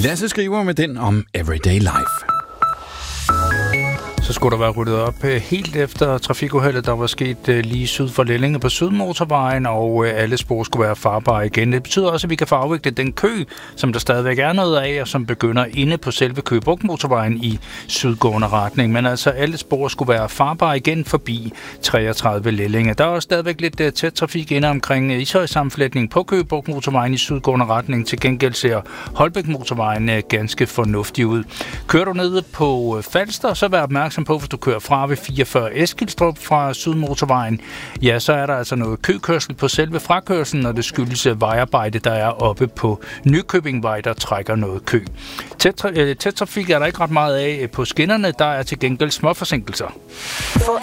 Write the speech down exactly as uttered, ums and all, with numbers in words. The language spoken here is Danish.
Lasse skriver med den om Everyday Life. Så skulle der være ryddet op helt efter trafikuheldet, der var sket lige syd for Lellinge på Sydmotorvejen, og alle spor skulle være farbare igen. Det betyder også, at vi kan få afviklet den kø, som der stadigvæk er noget af, og som begynder inde på selve Køge Bugt Motorvejen i sydgående retning. Men altså, alle spor skulle være farbare igen forbi treogtredive Lellinge. Der er også stadigvæk lidt tæt trafik inde omkring Ishøj-sammenflætningen på Køge Bugt Motorvejen i sydgående retning. Til gengæld ser Holbæk Motorvejen ganske fornuftig ud. Kører du nede på Falster, så vær opmærksom på, hvis du kører fra ved fireogfyrre Eskilstrup fra Sydmotorvejen, ja, så er der altså noget køkørsel på selve frakørslen, og det skyldes vejarbejde, der er oppe på Nykøbingvej, der trækker noget kø. Tæt, tæt trafik er der ikke ret meget af på skinnerne, der er til gengæld små forsinkelser. Få